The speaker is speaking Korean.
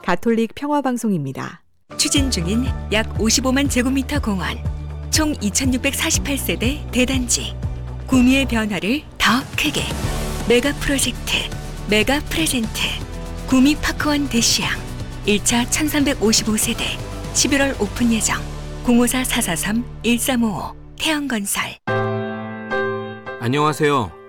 가톨릭 평화방송입니다. 추진 중인 약 55만 제곱미터 공원, 총 2648세대 대단지, 구미의 변화를 더 크게. 메가 프로젝트, 메가 프레젠트, 구미 파크원 대시양 1차 1355세대 11월 오픈 예정. 054-443-1355 태영건설. 안녕하세요.